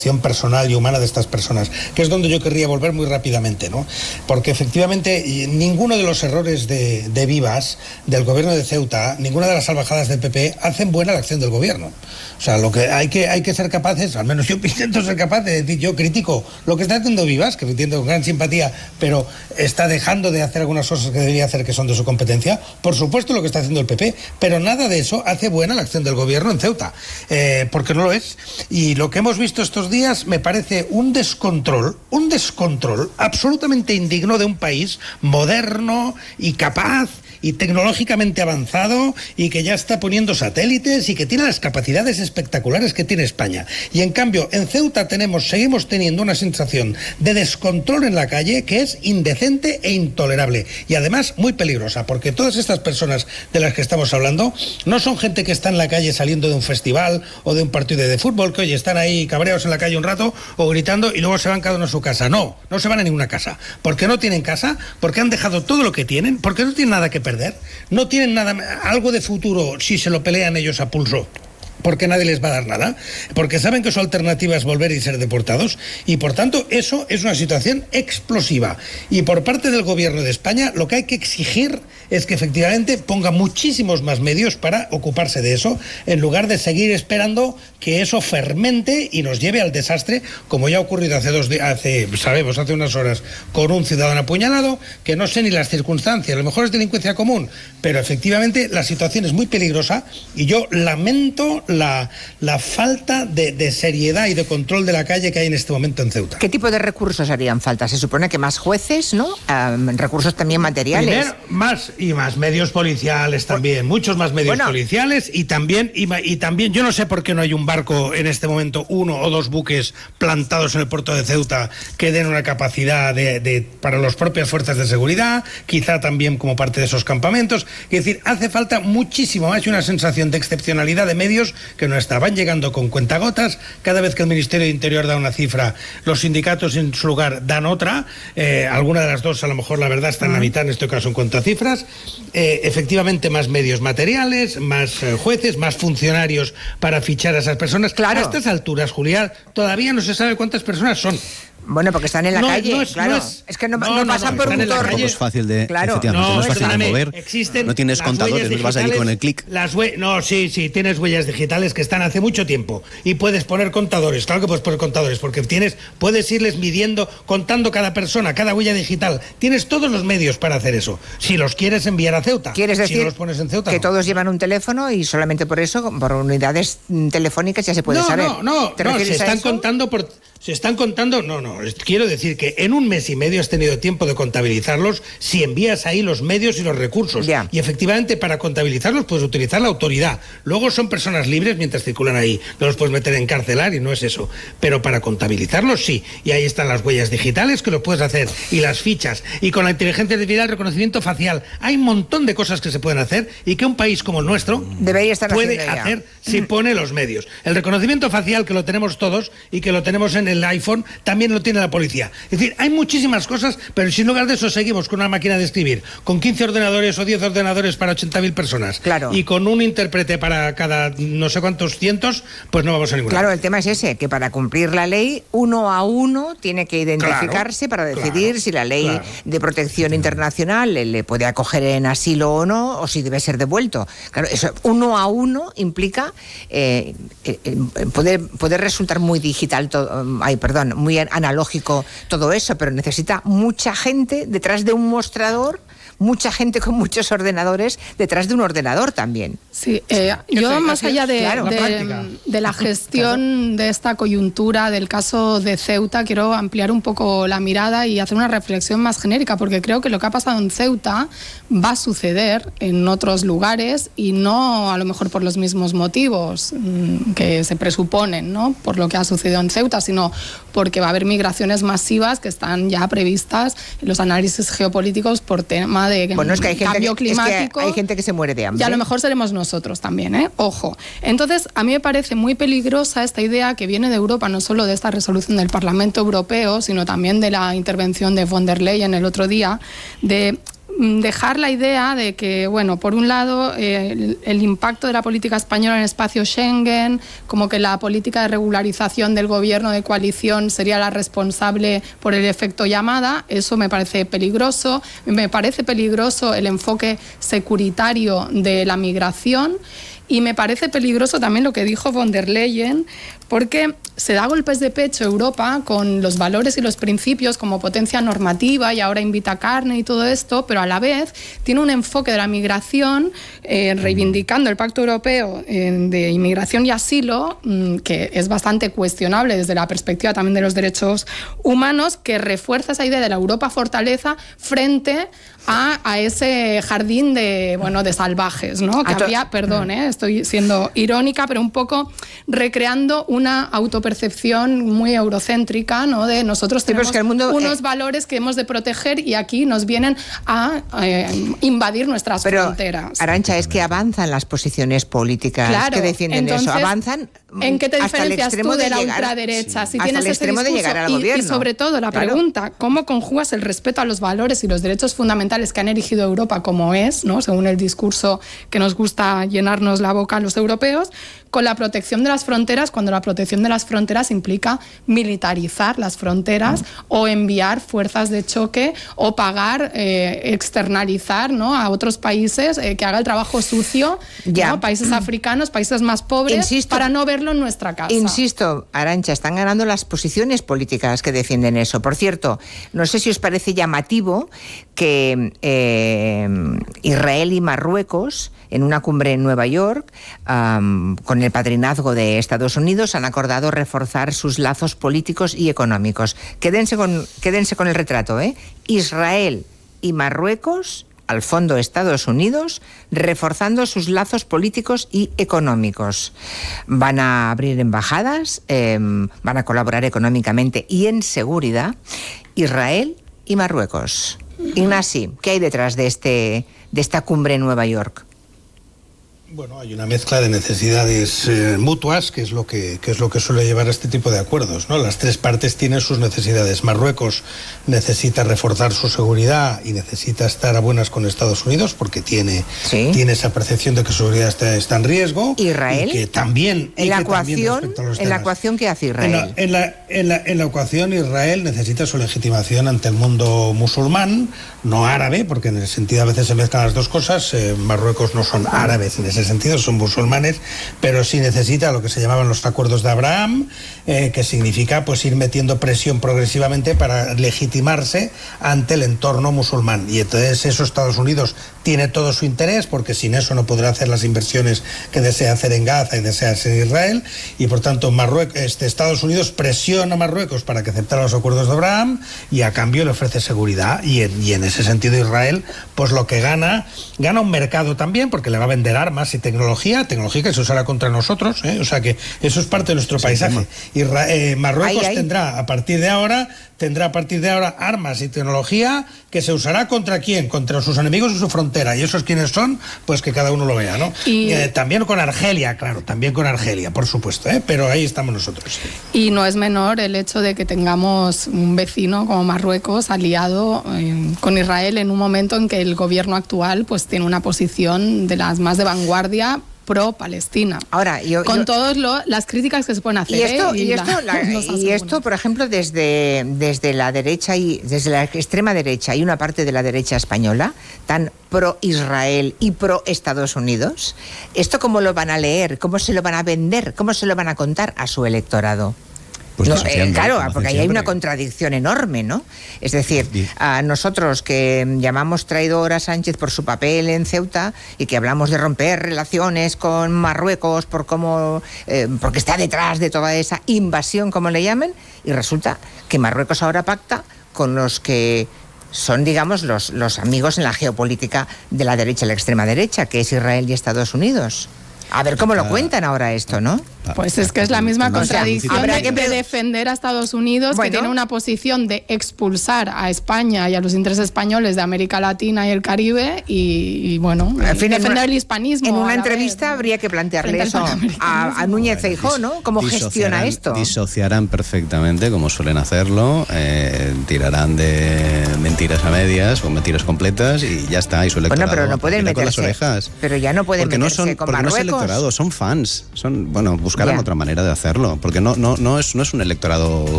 personal y humana de estas personas, que es donde yo querría volver muy rápidamente, ¿no? Porque efectivamente ninguno de los errores de Vivas, del gobierno de Ceuta, ninguna de las salvajadas del PP hacen buena la acción del gobierno. O sea, lo que hay que ser capaces, al menos yo intento ser capaz de decir, yo critico lo que está haciendo Vivas, que lo entiendo con gran simpatía, pero está dejando de hacer algunas cosas que debería hacer que son de su competencia. Por supuesto lo que está haciendo el PP, pero nada de eso hace buena la acción del gobierno en Ceuta, porque no lo es. Y lo que hemos visto estos días me parece un descontrol absolutamente indigno de un país moderno y capaz y tecnológicamente avanzado y que ya está poniendo satélites y que tiene las capacidades espectaculares que tiene España. Y en cambio, en Ceuta seguimos teniendo una sensación de descontrol en la calle que es indecente e intolerable y además muy peligrosa, porque todas estas personas de las que estamos hablando no son gente que está en la calle saliendo de un festival o de un partido de fútbol, que oye, están ahí cabreados en la calle un rato o gritando y luego se van cada uno a su casa. No se van a ninguna casa, porque no tienen casa, porque han dejado todo lo que tienen, porque no tienen nada que perder, no tienen algo de futuro si se lo pelean ellos a pulso, porque nadie les va a dar nada, porque saben que su alternativa es volver y ser deportados, y por tanto eso es una situación explosiva. Y por parte del gobierno de España lo que hay que exigir es que efectivamente ponga muchísimos más medios para ocuparse de eso, en lugar de seguir esperando que eso fermente y nos lleve al desastre, como ya ha ocurrido hace unas horas con un ciudadano apuñalado, que no sé ni las circunstancias, a lo mejor es delincuencia común, pero efectivamente la situación es muy peligrosa y yo lamento la falta de seriedad y de control de la calle que hay en este momento en Ceuta. ¿Qué tipo de recursos harían falta? Se supone que más jueces, ¿no? Recursos también materiales. Primero, más medios policiales también, muchos más medios policiales y también, yo no sé por qué no hay un barco en este momento, 1 o 2 buques plantados en el puerto de Ceuta que den una capacidad para las propias fuerzas de seguridad, quizá también como parte de esos campamentos. Es decir, hace falta muchísimo más y una sensación de excepcionalidad de medios que no estaban llegando con cuentagotas. Cada vez que el Ministerio de Interior da una cifra, los sindicatos en su lugar dan otra. Alguna de las dos, a lo mejor la verdad está en la mitad en este caso en cuanto a cifras. Efectivamente, más medios materiales, más jueces, más funcionarios para fichar a esas personas. Claro. A estas alturas, Julián, todavía no se sabe cuántas personas son. Bueno, porque están en la calle, claro. Es que no pasan por un torno. Tampoco es fácil de, claro. efectivamente, no es fácil de mover. No tienes contadores, no vas allí con el clic. Sí, tienes huellas digitales que están hace mucho tiempo y puedes poner contadores, claro que puedes poner contadores, porque puedes irles midiendo, contando cada persona, cada huella digital. Tienes todos los medios para hacer eso. Si los quieres enviar a Ceuta. ¿Quieres decir si no los pones en Ceuta, que todos llevan un teléfono y solamente por eso, por unidades telefónicas ya se puede saber? Se están contando, quiero decir que en un mes y medio has tenido tiempo de contabilizarlos si envías ahí los medios y los recursos. Ya. Y efectivamente para contabilizarlos puedes utilizar la autoridad. Luego son personas libres mientras circulan ahí. No los puedes meter en cárcelar y no es eso. Pero para contabilizarlos sí. Y ahí están las huellas digitales que lo puedes hacer y las fichas. Y con la inteligencia artificial, el reconocimiento facial. Hay un montón de cosas que se pueden hacer y que un país como el nuestro debería estar puede hacer si pone los medios. El reconocimiento facial que lo tenemos todos y que lo tenemos en el iPhone también lo tiene la policía. Es decir, hay muchísimas cosas, pero sin lugar de eso seguimos con una máquina de escribir, con 15 ordenadores o 10 ordenadores para 80.000 personas. Claro. Y con un intérprete para cada no sé cuántos cientos, pues no vamos a ningún lado. Claro, el tema es ese, que para cumplir la ley, uno a uno tiene que identificarse para decidir si la ley de protección internacional le puede acoger en asilo o no, o si debe ser devuelto. Claro, eso uno a uno implica poder resultar muy digital muy analógico todo eso, pero necesita mucha gente detrás de un mostrador, mucha gente con muchos ordenadores detrás de un ordenador también. Sí, yo más allá de la gestión de esta coyuntura del caso de Ceuta, quiero ampliar un poco la mirada y hacer una reflexión más genérica, porque creo que lo que ha pasado en Ceuta va a suceder en otros lugares y no a lo mejor por los mismos motivos que se presuponen, ¿no? Por lo que ha sucedido en Ceuta, sino porque va a haber migraciones masivas que están ya previstas en los análisis geopolíticos por tema de cambio climático. Hay gente que se muere de hambre. Y a lo mejor seremos nosotros también, ¿eh? Ojo. Entonces, a mí me parece muy peligrosa esta idea que viene de Europa, no solo de esta resolución del Parlamento Europeo, sino también de la intervención de von der Leyen el otro día, de dejar la idea de que, bueno, por un lado, el impacto de la política española en el espacio Schengen, como que la política de regularización del gobierno de coalición sería la responsable por el efecto llamada, eso me parece peligroso. Me parece peligroso el enfoque securitario de la migración. Y me parece peligroso también lo que dijo von der Leyen, porque se da golpes de pecho Europa con los valores y los principios como potencia normativa y ahora invita carne y todo esto, pero a la vez tiene un enfoque de la migración reivindicando el Pacto Europeo de Inmigración y Asilo, que es bastante cuestionable desde la perspectiva también de los derechos humanos, que refuerza esa idea de la Europa fortaleza frente a ese jardín de salvajes, ¿no? Que había, perdón, estoy siendo irónica, pero un poco recreando una autopercepción muy eurocéntrica, ¿no? De nosotros tenemos unos valores que hemos de proteger y aquí nos vienen a invadir nuestras fronteras. Arantxa, es que avanzan las posiciones políticas que defienden eso, avanzan. ¿En qué te diferencias tú de la ultraderecha? Si tienes ese discurso de llegar al gobierno. Y sobre todo la pregunta, ¿cómo conjugas el respeto a los valores y los derechos fundamentales que han erigido Europa como es, ¿no? Según el discurso que nos gusta llenarnos la boca a los europeos, con la protección de las fronteras, cuando la protección de las fronteras implica militarizar las fronteras o enviar fuerzas de choque o pagar, externalizar, ¿no? A otros países que haga el trabajo sucio, ¿no? Países africanos, países más pobres, para no verlo en nuestra casa. Insisto, Arantxa, están ganando las posiciones políticas que defienden eso. Por cierto, no sé si os parece llamativo que Israel y Marruecos, en una cumbre en Nueva York, con el padrinazgo de Estados Unidos, han acordado reforzar sus lazos políticos y económicos. Quédense con el retrato, ¿eh? Israel y Marruecos, al fondo Estados Unidos, reforzando sus lazos políticos y económicos. Van a abrir embajadas, van a colaborar económicamente y en seguridad, Israel y Marruecos. Ignasi, ¿qué hay detrás de esta cumbre en Nueva York? Bueno, hay una mezcla de necesidades mutuas, que es lo que suele llevar a este tipo de acuerdos, ¿no? Las tres partes tienen sus necesidades. Marruecos necesita reforzar su seguridad y necesita estar a buenas con Estados Unidos porque tiene esa percepción de que su seguridad está en riesgo. Israel. Y que también en la ecuación ¿qué hace Israel? En la ecuación Israel necesita su legitimación ante el mundo musulmán, no árabe, porque en el sentido a veces se mezclan las dos cosas. Marruecos no son árabes en ese sentido, son musulmanes, pero sí necesita lo que se llamaban los acuerdos de Abraham, que significa pues ir metiendo presión progresivamente para legitimarse ante el entorno musulmán. Y entonces eso Estados Unidos tiene todo su interés, porque sin eso no podrá hacer las inversiones que desea hacer en Gaza y desea hacer en Israel, y por tanto Estados Unidos presiona a Marruecos para que aceptara los acuerdos de Abraham y a cambio le ofrece seguridad, y en ese sentido Israel pues lo que gana un mercado también, porque le va a vender armas y tecnología que se usará contra nosotros, o sea que eso es parte de nuestro paisaje. Marruecos tendrá a partir de ahora armas y tecnología que se usará ¿contra quién? Contra sus enemigos y su frontera, y esos quiénes son, pues que cada uno lo vea, ¿no? También con Argelia, claro, por supuesto, pero ahí estamos nosotros. Y no es menor el hecho de que tengamos un vecino como Marruecos aliado con Israel en un momento en que el gobierno actual pues tiene una posición de las más de vanguardia pro-Palestina. Ahora, con todas las críticas que se pueden hacer. Y esto, por ejemplo, desde la derecha y desde la extrema derecha y una parte de la derecha española, tan pro-Israel y pro-Estados Unidos, ¿esto cómo lo van a leer? ¿Cómo se lo van a vender? ¿Cómo se lo van a contar a su electorado? Pues claro, porque ahí hay una contradicción enorme, ¿no? Es decir, a nosotros que llamamos traidor a Sánchez por su papel en Ceuta y que hablamos de romper relaciones con Marruecos porque está detrás de toda esa invasión, como le llamen, y resulta que Marruecos ahora pacta con los que son, digamos, los amigos en la geopolítica de la derecha, la extrema derecha, que es Israel y Estados Unidos. A ver cómo lo cuentan ahora esto, ¿no? Pues es que es la misma contradicción de defender a Estados Unidos, que tiene una posición de expulsar a España y a los intereses españoles de América Latina y el Caribe, y bueno, defender el hispanismo. En una entrevista habría que plantearle eso a Núñez Feijóo, ¿no? ¿Cómo gestiona esto? Disociarán perfectamente, como suelen hacerlo, tirarán de mentiras a medias o mentiras completas y ya está. Y su electorado, pero no pueden meterse con las orejas. Pero ya no pueden meterse con Marruecos. Porque no es electorado, son fans. Buscarán otra manera de hacerlo, porque no es un electorado